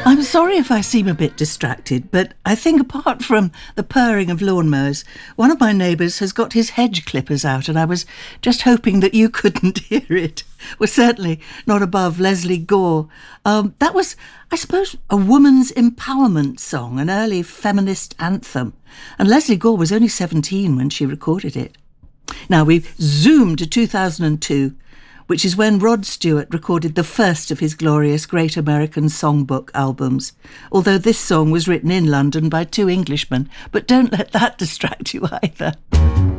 I'm sorry if I seem a bit distracted, but I think apart from the purring of lawnmowers, one of my neighbours has got his hedge clippers out, and I was just hoping that you couldn't hear it. We're certainly not above Leslie Gore. That was, I suppose, a woman's empowerment song, an early feminist anthem. And Leslie Gore was only 17 when she recorded it. Now, we've zoomed to 2002, which is when Rod Stewart recorded the first of his glorious Great American Songbook albums, although this song was written in London by two Englishmen. But don't let that distract you either.